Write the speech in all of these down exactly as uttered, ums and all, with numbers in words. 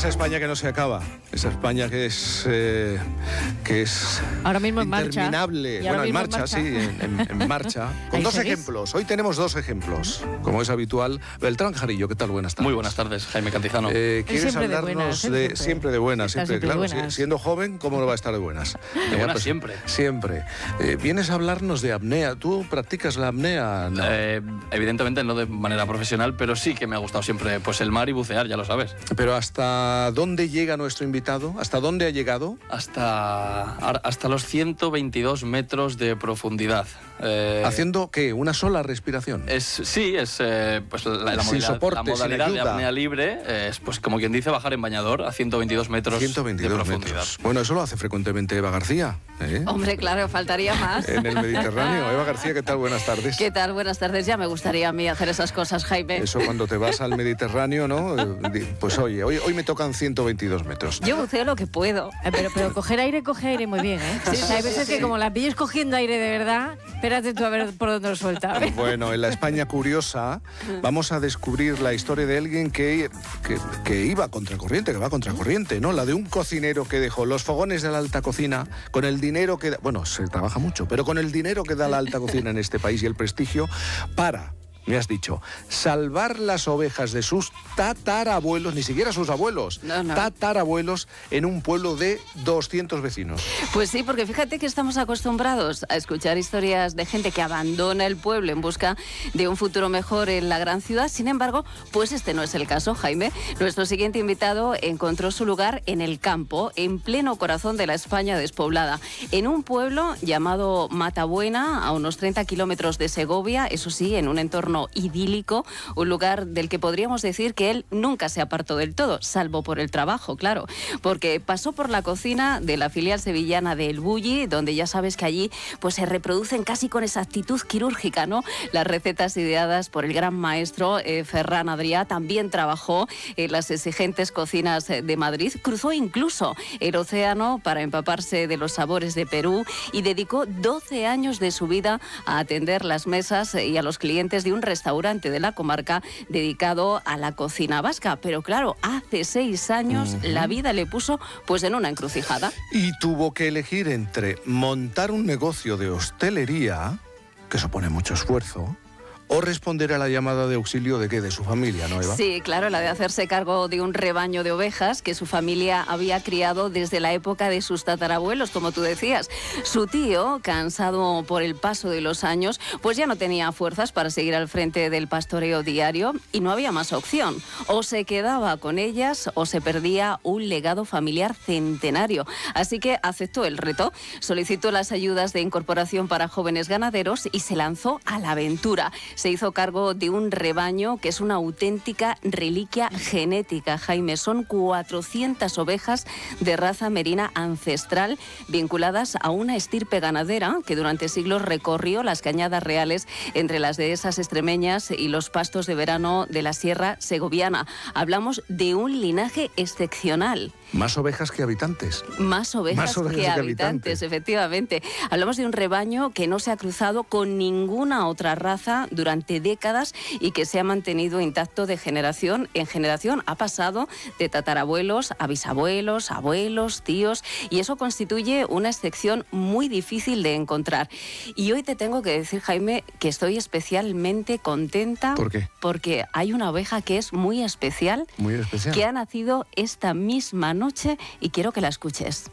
esa España que no se acaba, esa España que es eh, que es ahora mismo en marcha. Interminable. Bueno, en marcha, en marcha, sí, en, en, en marcha. Con dos seguís? ejemplos. Hoy tenemos dos ejemplos, como es habitual. Beltrán Jarillo, ¿qué tal? Buenas tardes. Muy buenas tardes, Jaime Cantizano. Eh, ¿Quieres siempre hablarnos de, buenas, de siempre, siempre de buenas, siempre, siempre claro, de buenas. siendo joven, ¿cómo no va a estar de buenas? De eh, buenas pues, siempre. Siempre. Eh, vienes a hablarnos de apnea. ¿Tú practicas la apnea? No. Eh, evidentemente no de manera profesional, pero sí que me ha gustado siempre pues el mar y bucear, ya lo sabes. Pero ¿hasta dónde llega nuestro invitado? ¿Hasta dónde ha llegado? Hasta, hasta los ciento veintidós metros de profundidad. Eh, ¿Haciendo qué? ¿Una sola respiración? Es, sí, es eh, pues la, la sin modalidad, soporte, la modalidad sin de ayuda. apnea libre, eh, es pues como quien dice bajar en bañador a ciento veintidós metros ciento veintidós de profundidad. Metros. Bueno, eso lo hace frecuentemente Eva García. ¿eh? Hombre, claro, faltaría más. En el Mediterráneo. Eva García, ¿qué tal? Buenas tardes. ¿Qué tal? Buenas tardes. Ya me gustaría a mí hacer esas cosas, Jaime. Eso cuando te vas al Mediterráneo, ¿no? Pues oye, hoy, hoy me tocan ciento veintidós metros. Yo buceo lo que puedo. Eh, pero, pero coger aire, coge aire muy bien, ¿eh? Sí, o sea, hay veces que como la pilles cogiendo aire de verdad, espérate tú a ver por dónde lo suelta. Bueno, en la España curiosa vamos a descubrir la historia de alguien que, que, que iba contracorriente, que va contracorriente, ¿no? La de un cocinero que dejó los fogones de la alta cocina con el dinero que da, bueno, se trabaja mucho, pero con el dinero que da la alta cocina en este país y el prestigio para... Me has dicho, salvar las ovejas de sus tatarabuelos, ni siquiera sus abuelos, no, no. tatarabuelos en un pueblo de doscientos vecinos. Pues sí, porque fíjate que estamos acostumbrados a escuchar historias de gente que abandona el pueblo en busca de un futuro mejor en la gran ciudad. Sin embargo, pues este no es el caso, Jaime. Nuestro siguiente invitado encontró su lugar en el campo, en pleno corazón de la España despoblada, en un pueblo llamado Matabuena, a unos treinta kilómetros de Segovia, eso sí, en un entorno idílico, un lugar del que podríamos decir que él nunca se apartó del todo, salvo por el trabajo, claro, porque pasó por la cocina de la filial sevillana de El Bulli, donde ya sabes que allí pues se reproducen casi con exactitud quirúrgica, ¿no? Las recetas ideadas por el gran maestro eh, Ferran Adrià. También trabajó en las exigentes cocinas de Madrid, cruzó incluso el océano para empaparse de los sabores de Perú y dedicó doce años de su vida a atender las mesas y a los clientes de un restaurante de la comarca dedicado a la cocina vasca. Pero claro, hace seis años uh-huh. la vida le puso pues en una encrucijada. Y tuvo que elegir entre montar un negocio de hostelería, que supone mucho esfuerzo, o responder a la llamada de auxilio de qué, de su familia, ¿no, Eva? Sí, claro, la de hacerse cargo de un rebaño de ovejas que su familia había criado desde la época de sus tatarabuelos, como tú decías. Su tío, cansado por el paso de los años, pues ya no tenía fuerzas para seguir al frente del pastoreo diario y no había más opción. O se quedaba con ellas o se perdía un legado familiar centenario. Así que aceptó el reto, solicitó las ayudas de incorporación para jóvenes ganaderos y se lanzó a la aventura. Se hizo cargo de un rebaño que es una auténtica reliquia genética, Jaime. Son cuatrocientas ovejas de raza merina ancestral vinculadas a una estirpe ganadera que durante siglos recorrió las cañadas reales entre las dehesas extremeñas y los pastos de verano de la sierra segoviana. Hablamos de un linaje excepcional. Más ovejas que habitantes. Más ovejas, Más ovejas que, que habitantes, habitantes, efectivamente. Hablamos de un rebaño que no se ha cruzado con ninguna otra raza durante décadas y que se ha mantenido intacto de generación en generación. Ha pasado de tatarabuelos a bisabuelos, abuelos, tíos, y eso constituye una excepción muy difícil de encontrar. Y hoy te tengo que decir, Jaime, que estoy especialmente contenta. ¿Por qué? Porque hay una oveja que es muy especial, muy especial, que ha nacido esta misma noche y quiero que la escuches.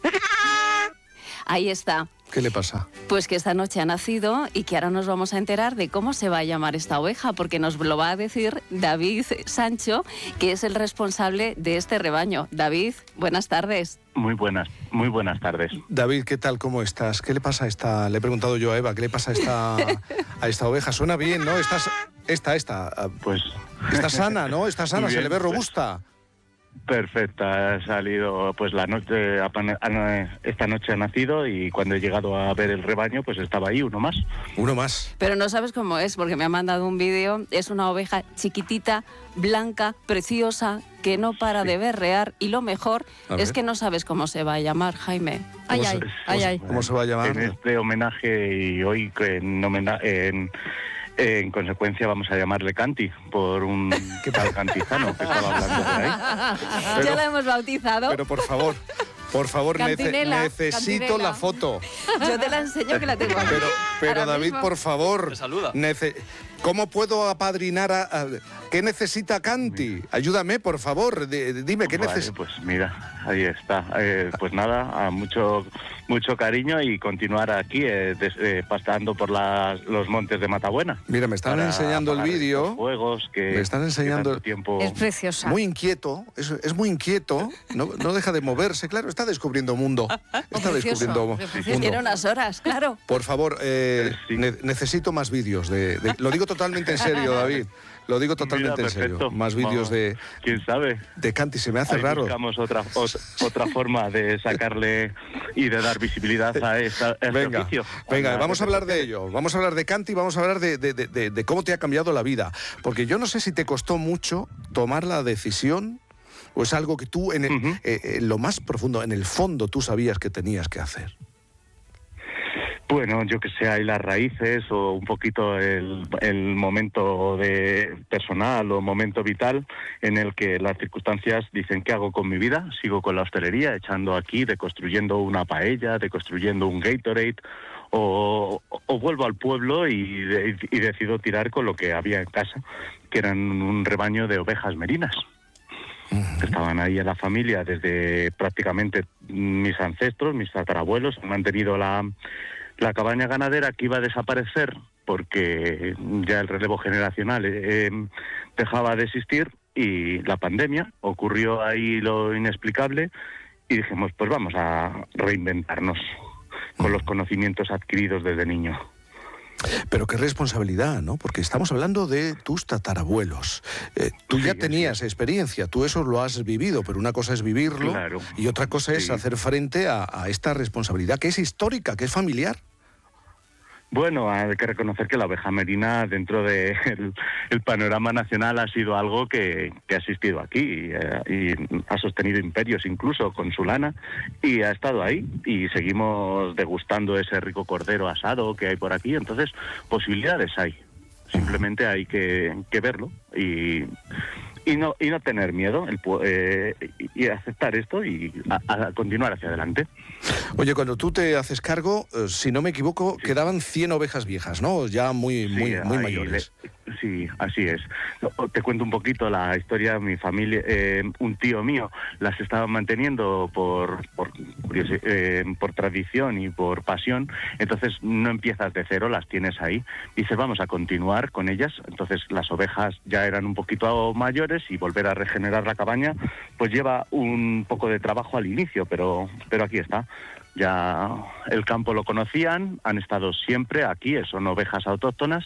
Ahí está. ¿Qué le pasa? Pues que esta noche ha nacido y que ahora nos vamos a enterar de cómo se va a llamar esta oveja, porque nos lo va a decir David Sancho, que es el responsable de este rebaño. David, buenas tardes. Muy buenas, muy buenas tardes. David, ¿qué tal? ¿Cómo estás? ¿Qué le pasa a esta? Le he preguntado yo a Eva, ¿qué le pasa a esta, a esta oveja? Suena bien, ¿no? Estás, esta, esta. Pues. Está sana, ¿no? Está sana, bien, se le ve robusta. Pues, perfecta, ha salido pues la noche, esta noche ha nacido y cuando he llegado a ver el rebaño pues estaba ahí uno más. Uno más. Pero no sabes cómo es, porque me ha mandado un vídeo, es una oveja chiquitita, blanca, preciosa, que no para de berrear y lo mejor es que no sabes cómo se va a llamar, Jaime. Ay, ay, ay, ay. ¿Cómo se va a llamar? En este homenaje y hoy en, homenaje, en Eh, en consecuencia vamos a llamarle Canti, por un tal cantizano que estaba hablando por ahí. Pero- ya la hemos bautizado. Pero por favor, por favor, nece- Cantinela, necesito cantinela. la foto. Yo te la enseño que la tengo aquí. Pero, pero Ahora David, mismo. por favor, Te saluda. nece- ¿cómo puedo apadrinar a, a- ¿Qué necesita Canti? Ayúdame, por favor, di- dime, ¿qué Vale, necesita? pues mira, ahí está. Eh, pues nada, a mucho mucho cariño y continuar aquí eh, des- eh, pasando por las- los montes de Matabuena. Mira, me están para enseñando el apagar vídeo. estos fuegos que Me están que enseñando- tanto tiempo... Es preciosa. Muy inquieto, es, es muy inquieto, no, no deja de moverse, claro, está descubriendo mundo. Está Precioso, descubriendo precioso. mundo. Tiene unas horas, claro. Por favor, eh, Sí. ne- necesito más vídeos. De, de- lo digo totalmente en serio, David. Lo digo totalmente Mira, en serio. perfecto. Más vídeos Vamos, de, ¿Quién sabe? de Canti. Se me hace Ahí raro. buscamos otra, ot- otra forma de sacarle y de dar visibilidad a, esta, a este Venga, oficio. venga, las vamos a redes hablar de sociales. ello. Vamos a hablar de Canti, vamos a hablar de, de- de- de- de cómo te ha cambiado la vida. Porque yo no sé si te costó mucho tomar la decisión o es algo que tú, en, el- Ujú. eh, en lo más profundo, en el fondo, tú sabías que tenías que hacer. Bueno, yo que sé, hay las raíces o un poquito el, el momento de personal o momento vital en el que las circunstancias dicen ¿qué hago con mi vida? Sigo con la hostelería, echando aquí, deconstruyendo una paella, deconstruyendo un Gatorade, o, o vuelvo al pueblo y, de- y decido tirar con lo que había en casa, que eran un rebaño de ovejas merinas. Que estaban ahí en la familia desde prácticamente mis ancestros, mis tatarabuelos, han mantenido la, la cabaña ganadera que iba a desaparecer porque ya el relevo generacional eh, dejaba de existir y la pandemia, ocurrió ahí lo inexplicable y dijimos, pues vamos a reinventarnos con los conocimientos adquiridos desde niño. Pero qué responsabilidad, ¿no? Porque estamos hablando de tus tatarabuelos. Eh, tú Sí, ya así tenías experiencia, tú eso lo has vivido, pero una cosa es vivirlo Claro. y otra cosa es Sí. hacer frente a, a esta responsabilidad que es histórica, que es familiar. Bueno, hay que reconocer que la oveja merina dentro del el panorama nacional ha sido algo que, que ha existido aquí y, eh, y ha sostenido imperios incluso con su lana y ha estado ahí y seguimos degustando ese rico cordero asado que hay por aquí, entonces posibilidades hay, simplemente hay que, que verlo y, y, no, y no tener miedo el, pu- eh, y aceptar esto y a, a continuar hacia adelante. Oye, cuando tú te haces cargo, eh, si no me equivoco, quedaban cien ovejas viejas, ¿no? Ya muy, Sí, muy, muy ahí mayores. le- sí, así es. No, te cuento un poquito la historia. Mi familia, eh, un tío mío, las estaba manteniendo por por, curiosi- eh, por tradición y por pasión. Entonces no empiezas de cero, las tienes ahí. Dices, vamos a continuar con ellas. Entonces las ovejas ya eran un poquito mayores y volver a regenerar la cabaña, pues lleva un poco de trabajo al inicio, pero, pero aquí está. Ya el campo lo conocían, han estado siempre aquí, son ovejas autóctonas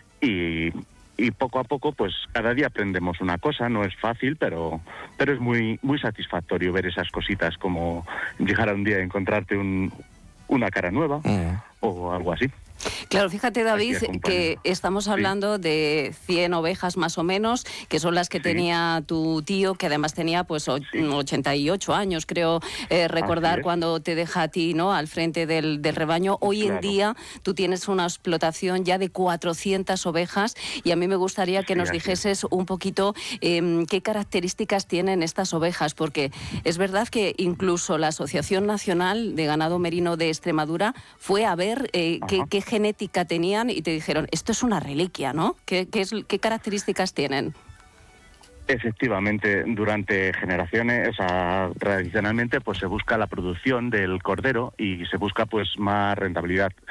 y, y poco a poco, pues cada día aprendemos una cosa, no es fácil, pero, pero es muy, muy satisfactorio ver esas cositas como llegar a un día a encontrarte un, una cara nueva Mm. o algo así. Claro, fíjate, David, acompaña. que estamos Sí. hablando de cien ovejas más o menos, que son las que Sí. tenía tu tío, que además tenía pues o- Sí. ochenta y ocho años, creo eh, recordar, es. cuando te deja a ti, ¿no?, al frente del, del rebaño. Hoy en Claro. día tú tienes una explotación ya de cuatrocientas ovejas y a mí me gustaría que Sí, nos así es. dijeses un poquito eh, qué características tienen estas ovejas, porque es verdad que incluso la Asociación Nacional de Ganado Merino de Extremadura fue a ver eh, qué, Ajá. qué genética tenían y te dijeron, esto es una reliquia, ¿no? ¿Qué, qué, es, qué características tienen? Efectivamente, durante generaciones, o sea, tradicionalmente, pues se busca la producción del cordero y se busca pues más rentabilidad.